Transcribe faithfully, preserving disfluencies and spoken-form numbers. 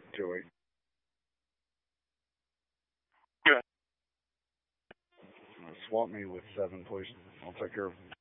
Joey. Yeah. Uh, swap me with seven, please. I'll take care of